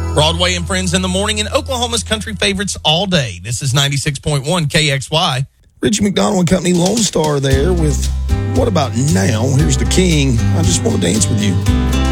Broadway and Friends in the morning, and Oklahoma's country favorites all day. This is 96.1 KXY. Richie McDonald and Company, Lone Star there with What About Now? Here's the King. I Just Want to Dance With You.